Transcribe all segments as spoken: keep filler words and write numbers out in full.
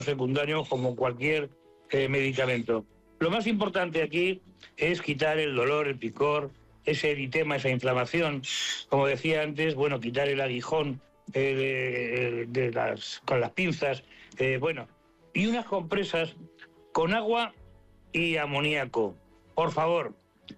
secundarios como cualquier eh, medicamento. Lo más importante aquí es quitar el dolor, el picor, ese eritema, esa inflamación. Como decía antes, bueno, quitar el aguijón eh, de, de las, con las pinzas, eh, bueno, y unas compresas con agua y amoníaco. Por favor,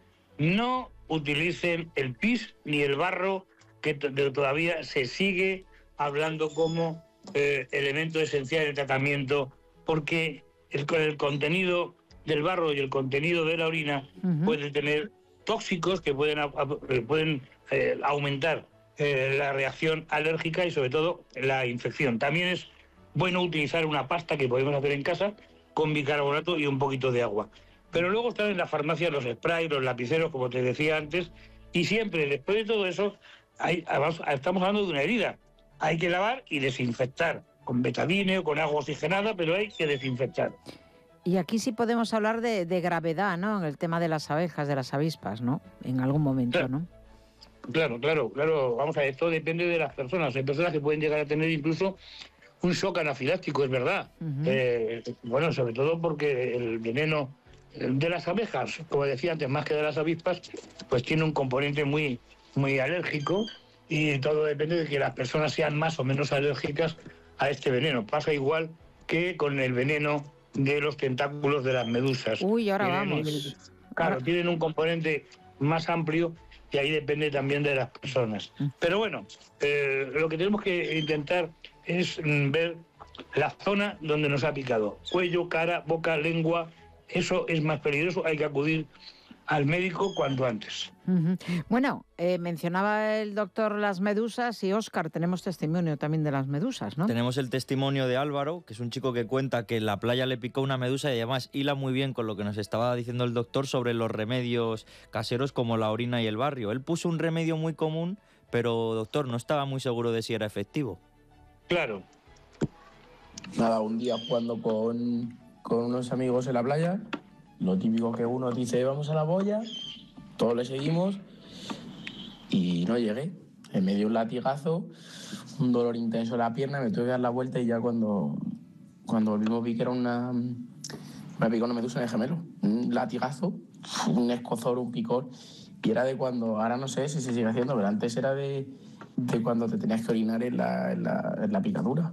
no utilicen el pis ni el barro, que todavía se sigue hablando como eh, elemento esencial del tratamiento, porque el, el contenido del barro y el contenido de la orina uh-huh. pueden tener tóxicos que pueden, a, a, pueden eh, aumentar eh, la reacción alérgica y sobre todo la infección. También es bueno utilizar una pasta que podemos hacer en casa con bicarbonato y un poquito de agua. Pero luego están en la farmacia los sprays, los lapiceros, como te decía antes, y siempre después de todo eso hay, estamos hablando de una herida. Hay que lavar y desinfectar con betadine o con agua oxigenada, pero hay que desinfectar. Y aquí sí podemos hablar de, de gravedad, ¿no? En el tema de las abejas, de las avispas, ¿no? En algún momento, claro, ¿no? Claro, claro, claro. Vamos a ver, esto depende de las personas. Hay personas que pueden llegar a tener incluso un shock anafiláctico, es verdad. Uh-huh. Eh, bueno, sobre todo porque el veneno de las abejas, como decía antes, más que de las avispas, pues tiene un componente muy, muy alérgico y todo depende de que las personas sean más o menos alérgicas a este veneno. Pasa igual que con el veneno de los tentáculos de las medusas. Uy, ahora tienen, vamos. Claro, ahora... tienen un componente más amplio y ahí depende también de las personas. Pero bueno, eh, lo que tenemos que intentar es mm, ver la zona donde nos ha picado. Cuello, cara, boca, lengua. Eso es más peligroso, hay que acudir al médico cuanto antes. Uh-huh. Bueno, eh, mencionaba el doctor las medusas y Óscar, tenemos testimonio también de las medusas, ¿no? Tenemos el testimonio de Álvaro, que es un chico que cuenta que en la playa le picó una medusa y además hila muy bien con lo que nos estaba diciendo el doctor sobre los remedios caseros como la orina y el barrio. Él puso un remedio muy común, pero doctor, no estaba muy seguro de si era efectivo. Claro. Nada, un día jugando con, con unos amigos en la playa, lo típico que uno dice, vamos a la boya, todos le seguimos y no llegué. Me dio un latigazo, un dolor intenso en la pierna, me tuve que dar la vuelta y ya cuando, cuando volvimos vi que era una... me picó una medusa en el gemelo. Un latigazo, un escozor, un picor. Y era de cuando, ahora no sé si se sigue haciendo, pero antes era de, de cuando te tenías que orinar en la, en la, en la picadura.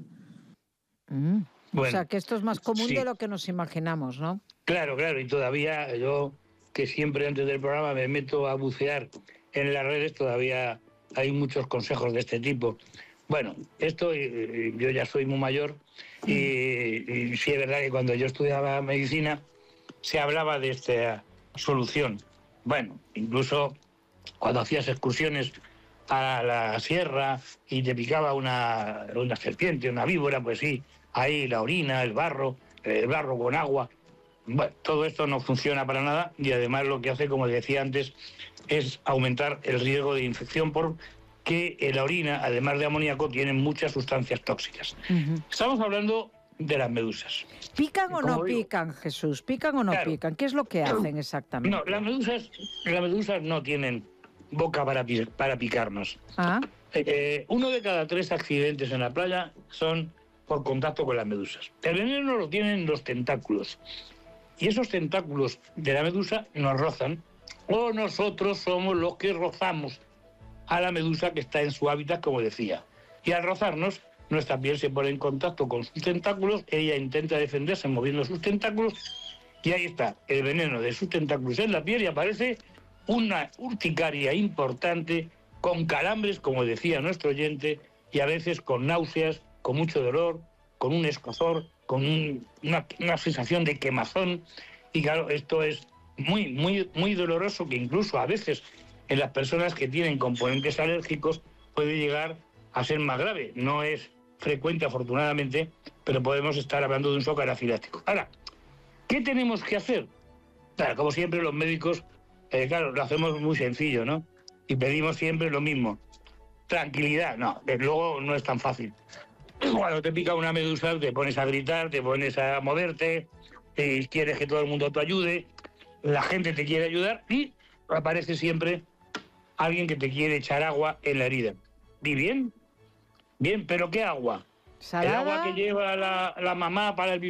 Mm. Bueno, o sea, que esto es más común sí. de lo que nos imaginamos, ¿no? Claro, claro, y todavía yo, que siempre antes del programa me meto a bucear en las redes, todavía hay muchos consejos de este tipo. Bueno, esto, yo ya soy muy mayor y, y sí es verdad que cuando yo estudiaba medicina se hablaba de esta solución. Bueno, incluso cuando hacías excursiones a la sierra y te picaba una, una serpiente, una víbora, pues sí, ahí la orina, el barro, el barro con agua. Bueno, todo esto no funciona para nada y además lo que hace, como decía antes, es aumentar el riesgo de infección porque la orina, además de amoníaco, tiene muchas sustancias tóxicas. Uh-huh. Estamos hablando de las medusas. ¿Pican o no digo? pican, Jesús? ¿Pican o no claro. pican? ¿Qué es lo que hacen exactamente? No, las medusas, las medusas no tienen boca para, para picarnos. ¿Ah? Eh, uno de cada tres accidentes en la playa son por contacto con las medusas. El veneno lo tienen los tentáculos. Y esos tentáculos de la medusa nos rozan, o nosotros somos los que rozamos a la medusa que está en su hábitat, como decía. Y al rozarnos, nuestra piel se pone en contacto con sus tentáculos, ella intenta defenderse moviendo sus tentáculos, y ahí está el veneno de sus tentáculos en la piel y aparece una urticaria importante, con calambres, como decía nuestro oyente, y a veces con náuseas, con mucho dolor, con un escozor, con un, una, una sensación de quemazón. Y claro, esto es muy, muy, muy doloroso, que incluso a veces en las personas que tienen componentes alérgicos puede llegar a ser más grave. No es frecuente, afortunadamente, pero podemos estar hablando de un shock anafiláctico. Ahora, ¿qué tenemos que hacer? Claro, como siempre los médicos, eh, claro, lo hacemos muy sencillo, ¿no? Y pedimos siempre lo mismo. Tranquilidad, no, desde luego no es tan fácil. Cuando te pica una medusa te pones a gritar, te pones a moverte, y quieres que todo el mundo te ayude, la gente te quiere ayudar y aparece siempre alguien que te quiere echar agua en la herida. ¿Y bien? Bien, ¿pero qué agua? Salada. El agua que lleva la, la mamá para el